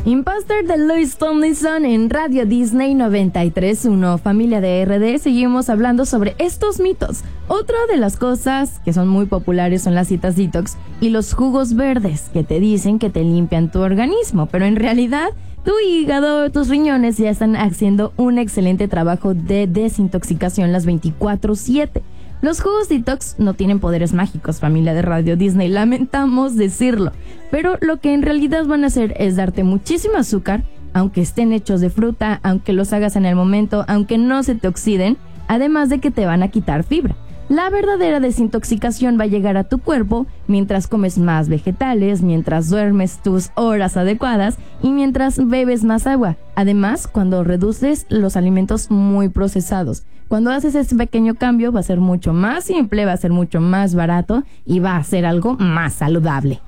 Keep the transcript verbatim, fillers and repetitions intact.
Imposter de Louis Tomlinson en Radio Disney noventa y tres punto uno. Familia de R D, seguimos hablando sobre estos mitos. Otra de las cosas que son muy populares son las citas detox y los jugos verdes que te dicen que te limpian tu organismo, pero en realidad tu hígado, tus riñones ya están haciendo un excelente trabajo de desintoxicación las veinticuatro siete. Los jugos detox no tienen poderes mágicos, familia de Radio Disney, lamentamos decirlo, pero lo que en realidad van a hacer es darte muchísimo azúcar, aunque estén hechos de fruta, aunque los hagas en el momento, aunque no se te oxiden, además de que te van a quitar fibra. La verdadera desintoxicación va a llegar a tu cuerpo mientras comes más vegetales, mientras duermes tus horas adecuadas y mientras bebes más agua. Además, cuando reduces los alimentos muy procesados. Cuando haces ese pequeño cambio va a ser mucho más simple, va a ser mucho más barato y va a ser algo más saludable.